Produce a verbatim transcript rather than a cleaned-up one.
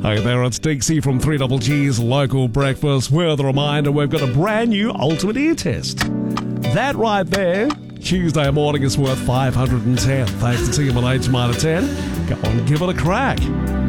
Hey there, it's Dixie from three Double G's Local Breakfast with a reminder we've got a brand new Ultimate Ear Test. That right there, Tuesday morning is worth five hundred ten. Thanks to T M L H Mitre ten. Go on, give it a crack.